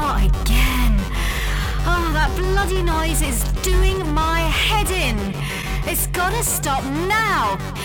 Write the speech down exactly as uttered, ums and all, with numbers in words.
Not again. Oh, that bloody noise is doing my head in. It's gotta stop now.